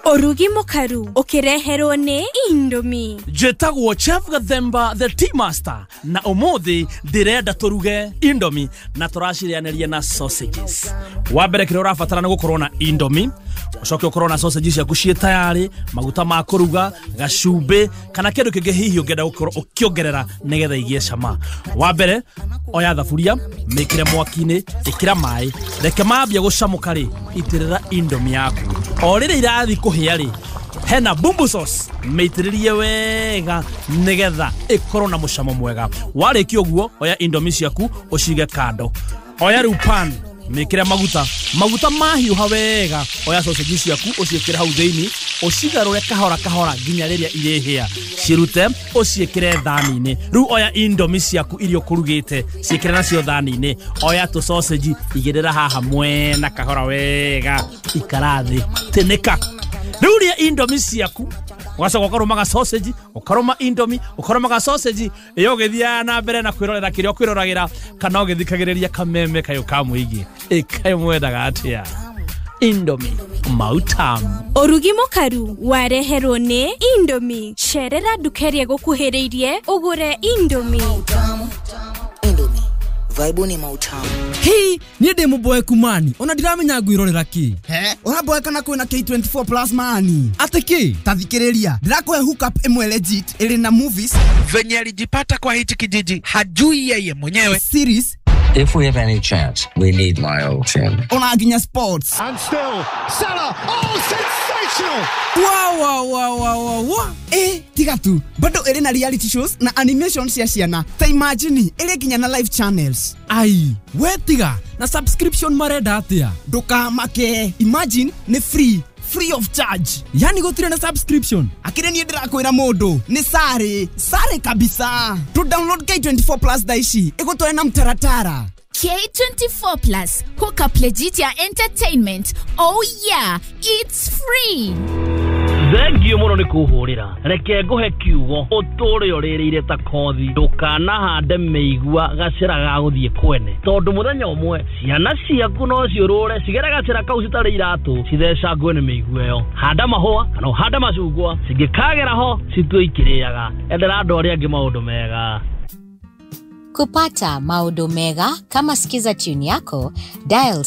Orugi mukaru ukireherwo ni Indomie. Jetagwo Chef Gathemba the Tea Master na umuthi ndirenda turuge Indomie na turashirianeria na sausages. Wabere kire urafatara na gukorwo na Indomie, ucoke ukorwo na sausages ya gushie tayari, maguta ma kuruga, gacumbe kana kindu kingi hihi ungenda gukorwo ukiongerera nigetha igie cama. Wabere oya thaburia, mikire mwaki-ini, ikira mai, reke mambia gucamuka ri, itirira Indomie yaku. Orire irathi kuhia ri, hena bumbu sauce meitiririe wega nigetha ikorwo na mucamo mwega. Wariki oguo oya Indomie ciaku ucige kando. Oya riu pan mikire maguta mahiuha wega. Oya sausage ciaku uciikire hau thiini, ucigarure kahora nginya riria irihia. Cirute uciikire thani-ini. Riu oya Indomie ciaku irio kurugite ciikire nacio thani-ini. Oya tu sausage igirira haha mwena kahora wega, ikarathi tinika. Riu ria Indomie ciaku wacha ukarumaga sausage, ukaruma Indomie, ukarumaga sausage, iyo githia na mbere na kwirorera kirio kwiroragera kana ugithikagireria kameme kayo kamwigi ikayo mwendaga atia. Indomie mautamu. Orugi mukaru wareherwo ni Indomie. Sherera dukerie gukuhiriirie ugure Indomie. Indomie vibe ni mautamu. Hii ni demo boy kumani. Ona ndiramenya ngwirorera ki. Ona boy kana kwina K24 plus mani. Ate ki? Tathikiriria. Ndirakoe hook up imwe legit ili na movies. Venye alijipata kwa hichi kijiji hajui yeye mwenyewe. Series. If we have any chance, we need Lyle Tim. Ona aginya sports. And still, Salah. Oh, sensational! Wow. Tigatu. Bado ele na reality shows na animations ya ciana. Ta imagine ele ginya na live channels. Ai, wetiga na subscription marenda atia. Doka make. Imagine ni free of charge. Yani gotire na subscription. Akire ni ndirakwira mundu ni sare kabisa. To download K24 plus daishi igutware na mtaratara. K24 plus hook up legit ya entertainment. Oh yeah, it's free. Thengio muno ni kuhurira. Reke nguhe kiugo uturi uririre ta kothi ndukana hande meigua gacira ga guthie kwene tondu muthenya umwe ciana ciaku no ciurure cigera gacira kau citari iratu citheca ngwene meigua yo. Handa mahua kana handa macungwa cingikagera ho citue ikiriaga. Endera andu aria angi maundu mega. Kupata maudo mega kama sikiza tune yako, dial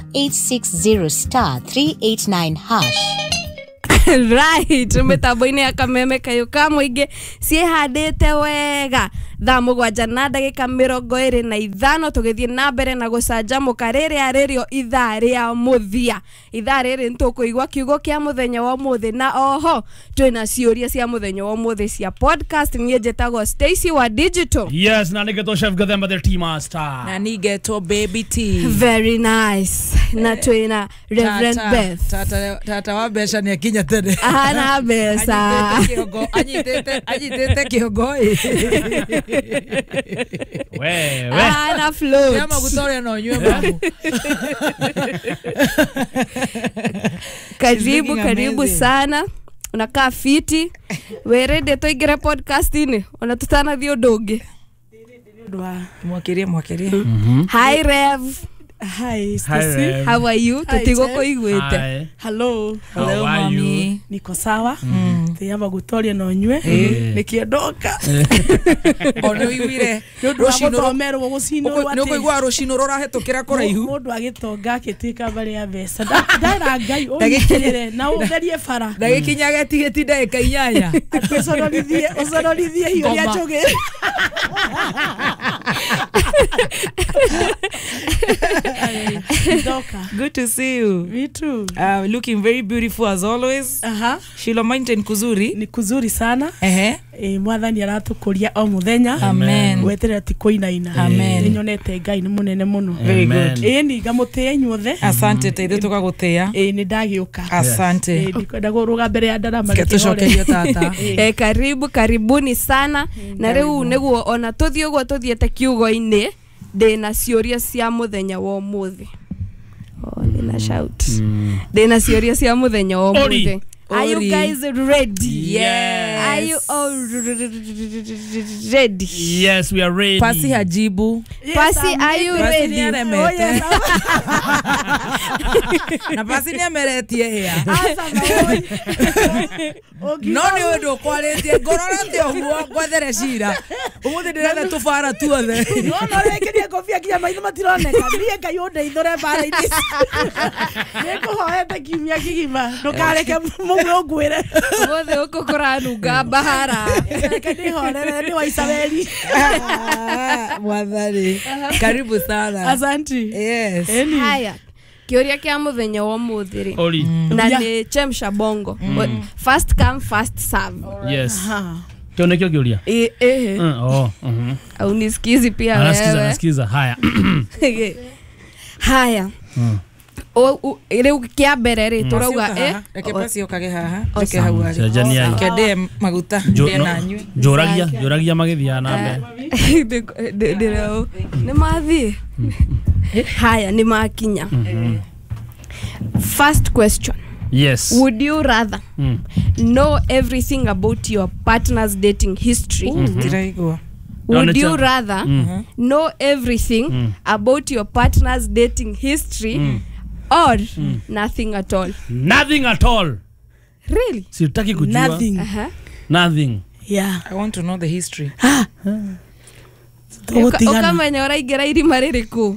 *860*389#. Right, metaboine ya kameme kayo kamwige ciehandite wega. Thaa mugwanja na ndagika 25 tugithie na mbere na gucanjamuka riria ririo ithaa ria muthia. Ithaa riri ntukuigwa kiugo kia muthenya wa muthi na oho twina ciuria cia muthenya wa muthi cia podcast. Nie njetago Stacy wa Digital. Yes, na nigeto Chef Gathemba the Tea Master. Na nigeto Baby T. Very nice. Na twina Reverend Beth. Tata wa besha ni akinya tene. Ana besa. Ajitete kiogoi. Wewe. Ana float. Kama kutoria no nywe babu. Karibu sana. Unakaa fiti. Werede toigera podcastini. Unatutana thio doge. Mwakirie. Hi Rev. Hi, Stacy. How are you? Tutigo koigwete. Hello, mommy. Niko sawa. Tiyama gutoria no nywe. Nikiondoka. Ono iwire. Roshino romero gocino wate. Nuko igwa roshino rorahetokera koraihu. Mundu agitonga akitika bari ya besa. Ndara ngai ndagikirire na ugerie fara. Ndagikinyaga tigeti ndagika 8. Osonorithie hiyo ya choge. Good to see you. Me too. Looking very beautiful as always. Shilo Mountain kuzuri. Ni kuzuri sana. Mwathani aratukuria o muthenya. Amen. Weterera ti kuinaina. Amen. Nyonete Ngai ni munene muno. Very good. Ni ngamutia inyuothe. Asante teithe tukagutia. Ni ndagiuka. Asante. Ndikwenda guruga mbere ya ndarama. Ketucokerio tata. Karibuni sana. Na riu niguo ona tuthie uguo tuthiete kiugo-ini ndina ciuria cia muthenya wa umuthi. Nina shout. Ndina ciuria cia muthenya wa umuthi. Are you guys ready? Yeah. Are you all ready? Yes, we are ready. Pasi hajibu. Pasi, are you ready? Na pasi ni ameretie hea. No ni undu kwaretie ngororete oguo gwethere cira. Umuthi ndirenda tubara tuothe. No rekerie kofia kinya maitho matironeka. Nie ngai undeithore bara-ini. Nikuhoete kiumia kigima. Ndukareke mugwe ngwire. Umuthi uko kuranunga mbara. Reke ndihorere ni wa Isabeli. Mwathani. Karibu sana. Asante. Yes. Haya. Kiuria kia muthenya wa muthiri. Oli. Na ni chemsha bongo. First come first serve. Yes. Tuone kio kiuria. Au nisikizi pia wewe. Anasikiza. Haya. Haya. Rĩu kĩa mbere rĩ turauga reke pasi okage haha reke hau ari kende maguta na nywe joragia magithia na mbere nĩ mathi haya nĩ makinya. First question. Yes. Would you rather know everything about your partner's dating history? Would you rather know everything about your partner's dating history or nothing at all? Nothing at all. Really? Sitaki kujua. Nothing. Nothing. Yeah. I want to know the history. Ukamenya ũraingĩra irima rĩrĩkũ?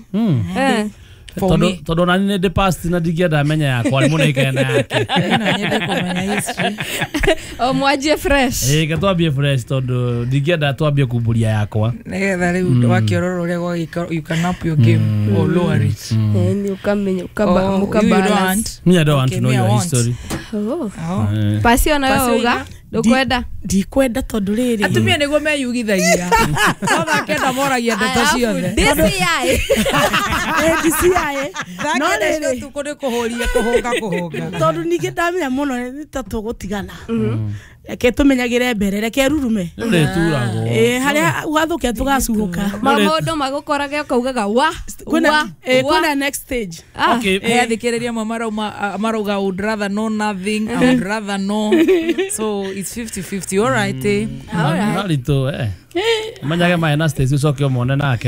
Todo nani ne past na digiada menya yako alimunaikana yake. Na nyende kumenya history. Mwaje fresh. Katwambie fresh todo digiada twambie kuburia yakwa. Negetha riu wakiororo ria gwa you can up your game or lower it. Ni ukamenya mukabalance. Me I don't want to know your history. Pasi ona uga ndukwenda ndikwenda tondu riri atumia niguo meyugithagia otha kenda moragia ndeto ciothe DCI no riri tukuri kuhuria kuhunga tondu ningi ndamenya muno ni ta tugutigana reke tumenyagire mbere reke rurume haria wathukia tugacuhuka maundu magukorage ukaugaga kuna next stage. Okay, athikiriria marauga would rather know nothing, I would rather know, so it's 50-50. All right, Alito manyage maena stage usoke omone nake.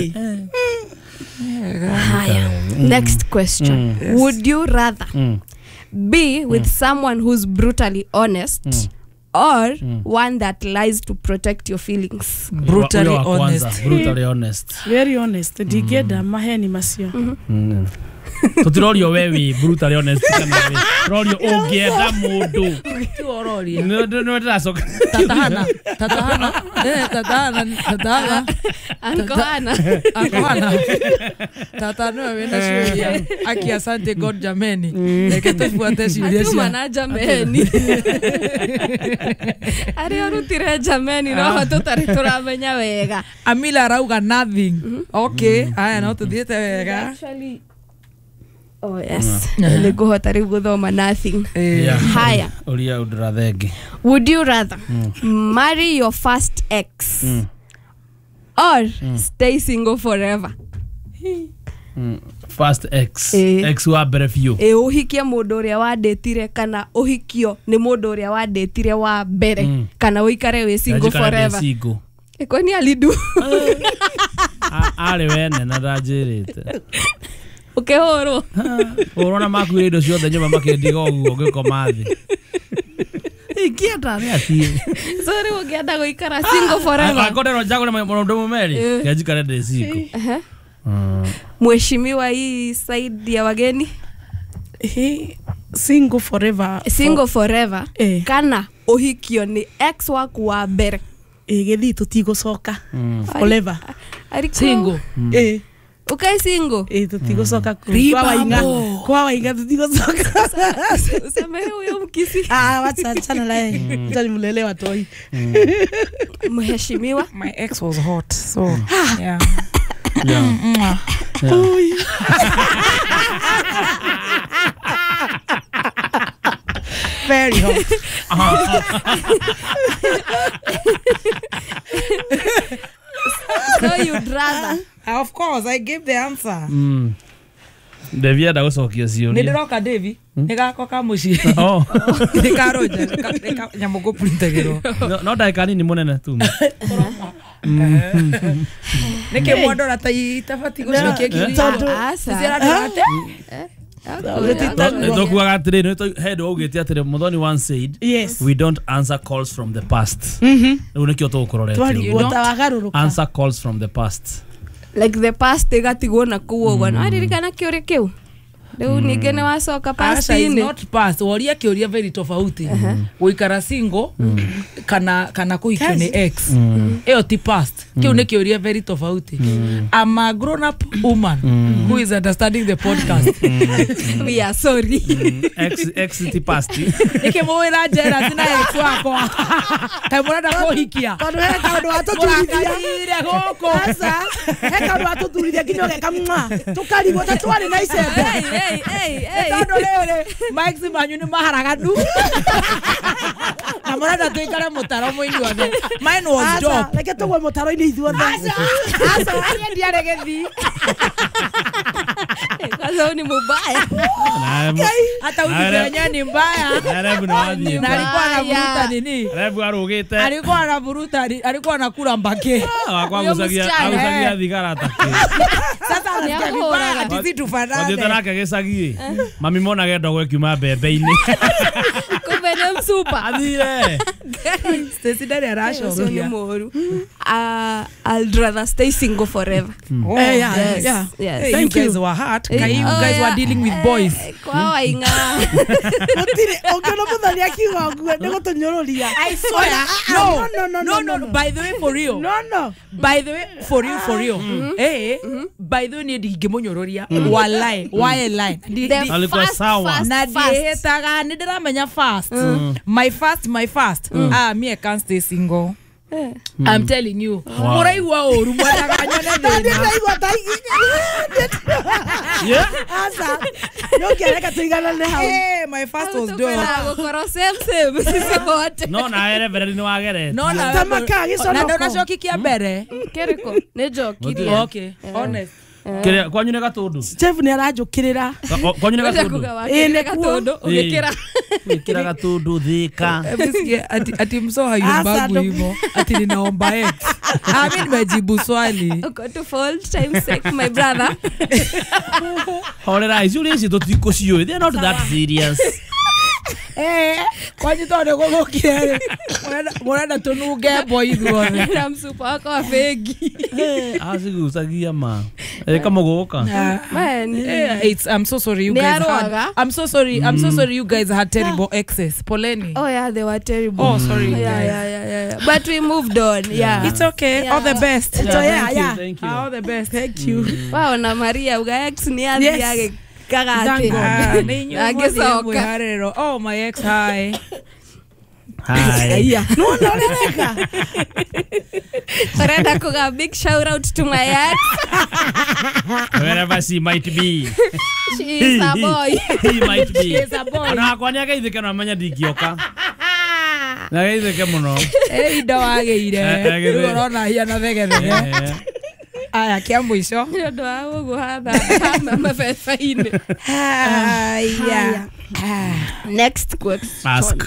Next question. Would you rather be with someone who's brutally honest or one that lies to protect your feelings? Brutally honest. Very honest. Digeda maheni masio. Tutirorio wewe brutally honest kana wewe. Rorio ongienda mundu. Tuororia. No ndacoka. Tatahana. Ankohana. Tata no wenda shuria. Aki asante God jameni. Reke tufuate shuria. Atuma jameni. Ari orutire jameni no tutari turamenya wega. Amila rauga nothing. Okay, aya no tuthiete wega. Actually oh yes. Niguhota riu guthoma nothing. Haya. Uria udrathengi. Would you rather marry your first ex or stay single forever? First ex. Ex wa mbere biu. Uhikie mundu uria wa datire kana uhikio ni mundu uria wa datire wa mbere kana uikare we single forever. Kwani alidu. Ale wene na rajirite. Ukehoro. Urona makuire indo ciothe nyuma makendiga uguo ngikoma thi. Ikienda ati. Sorry ukienda guikara single forever. Akodero jago na mundu mumeri. Kajikare de siku. Mheshimiwa hii side ya wageni. Single forever. Single forever. Kana uhikio ni ex waku wa mbere. Githi tutigocoka. Forever. Single. Okay, single. Tutigocoka kwa wainga tutigocoka. Usemehe huyo mkisi. Wacha chana la tani mulele watoi. Mheshimiwa, my ex was hot, so yeah. Very hot. So you'd rather? Of course, I gave the answer. Devi ada gucokia ciuria. Nindiroka Devi nigakoka muci. Nikaroja nyamugo printagiro. No ndaika nini munene tu. Nike mwandora tabati gucokia kiria. Asa. Dokuaga atire head ogete atire Muthoni once said we don't answer calls from the past. Unekio to ukororete. Answer calls from the past. Like the past igatigwo na kuogwa no aririkana kiore kiu Leo nigene wasoka past ini. Is not past. Waria kiuria very tofauti. Uikara single kana kuikio ni ex. Eo ti past. Kiu ni kiuria very tofauti. I'm a grown up woman who is understanding the podcast. We are sorry. Ex ti past. Ike mwera jera tina ex wako. Hemura da kuhikia. Kono heka ndo atoturithia goko. Asa heka ndo atoturithia kinyoge kamwa. Tukarigo tatwari na isembe. Hey. Tando leo Mike Manyu ni maharagadu. Amara da tuikara mutaro mwini wothe. Mine was job. Like to go mutaro ini ithuothe. Asa aria ndiare gethi. Kaza ni mubaya. Hata ukifanya ni mbaya. Rebu na wathi. Na alikuwa anavuruta nini? Rebu arugite. Alikuwa anavuruta, alikuwa anakula mbake. Wakwa gusagia thigara take. Sasa anakora atizi tufanane. Wathi nake gesagie. Mami mona genda gwekiuma mbembe-ini. Kumbe ni msupa. Athire. Stacy Daddy Arasho. I'd rather stay single forever. Yeah. Hey, thank you guys were hurt. You guys were dealing with boys. Kwa inga. Mutire ongeona muthani akiwa nguo nego tunyororia. I swear. No. By the way, for real. No. By the way, for real. By the way, ni digemunyororia. Walai. Why lie? Alikuwa sawa. Na dietaga ndiramenya fast. My fast. Me I can't stay single. I'm telling you. Muraiwa oru mwadaganya ndena. Yeah. Asa. No kereka tuigana ne hau. Hey, my fast was dope. Gokoro same. Sisi wote. No na ere bere ni wagere. No na. Tamaka gicono. Na ndona shoki kia bere. Kereko. Ne joki. Okay. Honest. Kire kwanyu ne gatundu. Chef ni arajukirira. Kwanyu ne gatundu. Ne gatundu ugekira. Ukira gatundu thika. Ati msoha yumbagu hivyo. Ati ninaomba ex. Mimi nimejibu swali. Uko to fall time sake my brother. Horera isu lezi totiko siyo. They are not that serious. Kwani tone gogokire. Mwana tunuge boy duone. Na msupa wako wa fegi. Asigusagia ma. Kama goka. Man. I'm so sorry you guys had. I'm so sorry you guys had terrible exes. Poleni. Oh yeah, they were terrible. Oh sorry. Yeah. But we moved on. Yeah. It's okay. All the best. So yeah. Thank you. All the best. Thank you. Wow, na Maria uga ex ni athi yake kagate. Agesoka. Oh my ex hi. Hi. No, Rebecca. Reda kuga big shout out to my ex. Wherever she might be. She is a boy. He might be. She is a boy. Ana kwani akaithike na manya ndingioka. Na gaithike muno. Indo wageire. Urona hiana thegethege. Aya kiambuico. Ndio wangu guhatha mabeba-ini. Aya. Next question. Ask.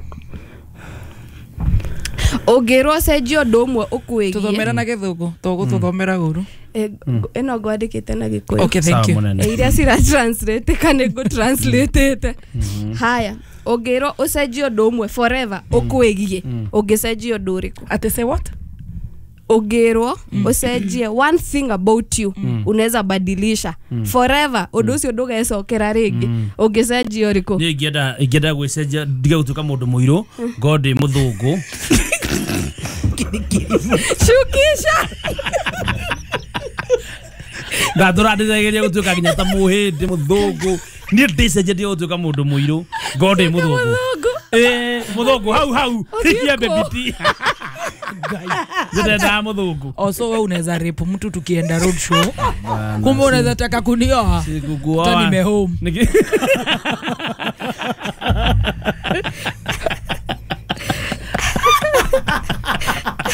Ogero cenjio ndomwe ukwigie. Tuthomera na githungu. Tugututhomera guru. Eno gwandikite na gikuyu. Okay, thank you. Iria cira translate kana go translate. Haya. Ogero ucenjio ndomwe forever ukwigie. Ungicenjio nduriku. Ate say what? Ogero ucenjie one thing about you unaweza badilisha forever undu ucio ndugecokera ringi ungicenjio riku. Ni ingenda gwicenjia ndiga gutuka mundu muiru god muthungu. Shukisha. Ngadura ndigeria gutuka ginya ta muhindi muthungu. Ni ndicenjia gutuka mundu muiru god muthungu. Muthungu hau hikia bebiti. Zidenda muthungu. Also wewe unaweza rape mtu tukienda road show. Kumbe unaweza taka kunioa. Sikukuoa. Nime home.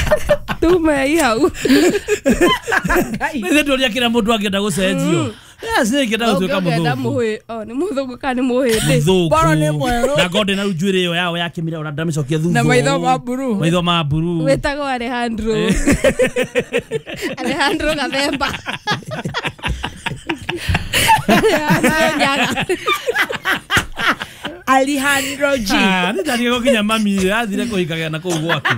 Tume hau. Ndio ndio kila mtu akienda gucenjio. yes ngenda gutuika muthugu ni muthugu kana ni muhindi bora ni mwero na gode na njwire yo yao yake mira ona ndamicokia thuthu na maitho ma buru wetago Alejandro Gathemba Alejandro G ni tani go kinya mami athire kuhikaga na kuu gwake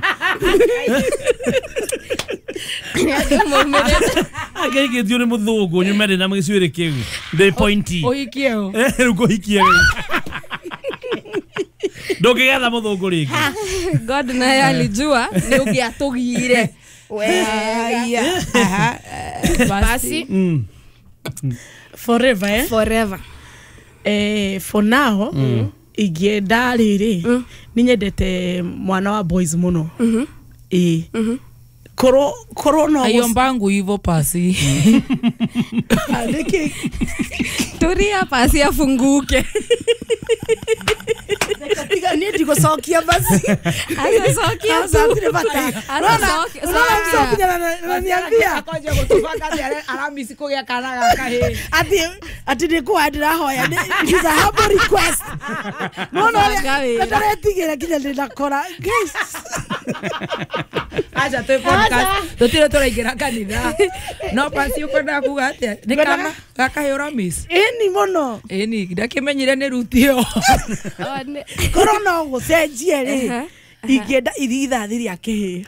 agegethio ni muthugu nyumere na mgicwire kiu the pointy oikieo ruko hikieo ndokigetha muthugu ringi God naye alijua ni ungiatugire wega basi forever for now igienda riri ninyendete mwana wa boys muno Corona ayombangu hivyo pasi turia pasi afunguke ni ndiko sokia basi sokia sasa bata sokia niambia akoje kutufaka Alhamisi kugia kana gakahe ati ni kwa ndirahoya is a humble request no ndaretigera kinya ndakora acha te podcast tutire turaingira kanitha no pasi ukwenda kuga atia ni kana gakahe Alhamisi ni mono ni ndakimenyire ni rutio corona gucenjie ri igenda ithithi ya kihi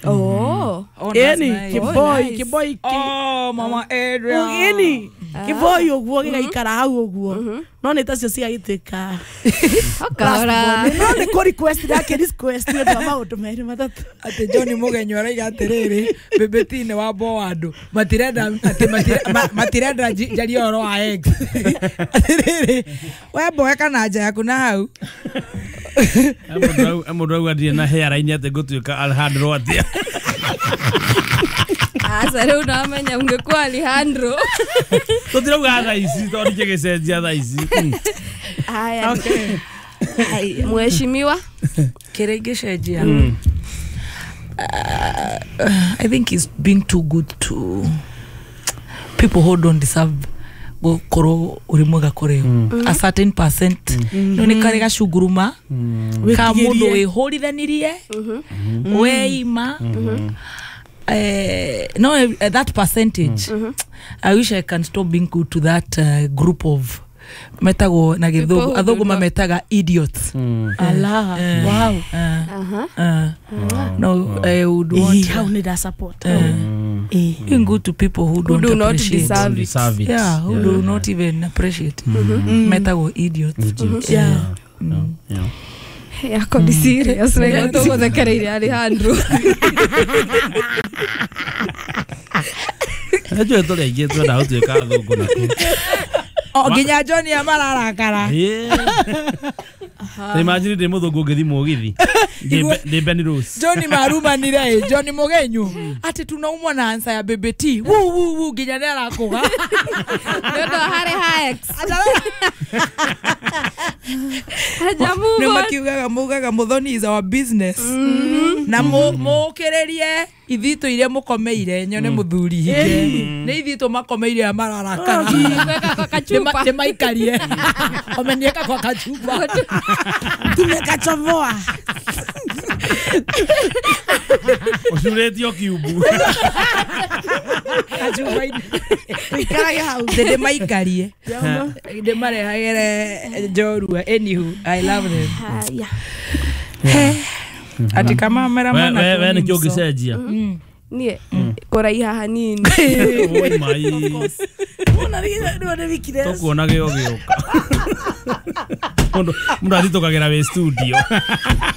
kiboi mama Adrian ugini kiboi uguo gigaikara hau uguo no ni tacio ciagitwika okara no ni ko request yake request ni ndo maundu meri matatu ati John Mugenyo araiga atiriri bebetine wa boandu matirenda jari oro wa ex atiriri we boe kana nja yaku na hau amundu athie na hair-ini ate gutuika Alejandro atia asa unamenya ungekuwa Alejandro tutirauga tha ici tondu kigecenjia tha ici haya okay mheshimiwa kiregeshenjia I think it's being too good to people who don't deserve gukoro urimwega kuri a certain percent no ni kare gacunguruma ka mundu wihorithanirie weima no that percentage I wish I can stop being good to that group of metago na githugu athugu mametaga idiots Allah wow no would want how need I support being good to people who do not deserve it. Yeah, who do not even appreciate metago idiots yeah yako ni serious na togo thakareire Alejandro najua tole aingie tu na utuika thungu na nginya John amararakara imagine de muthungu ngithimo githi de Benny Rose John marumanire John Mugenyo ati tunaumwa na ansa ya bebeti wu nginya ne arakuga ndo hare haex ne makiugaga muthoni is our business na mukirerie ithito ile mukomeire nyone muthuri hige ne ithito makomeire amararakara de maikarie omenieka kwa kachupa tumekachovoa usuretio kiubu kachupa ikara hau de maikarie de marehagere jorua anywho I love them ati kama mera mana wewe ni kiogicenjia nie koraiha hanini oi mai una vikire tokuona gio gioka mundu athitũkagĩra we studio